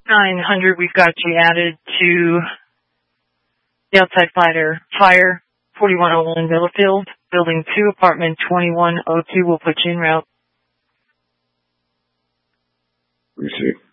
900, we've got you added to the outside fire 4101 Middlefield, Building 2, Apartment 2102. We'll put you en route. Appreciate it.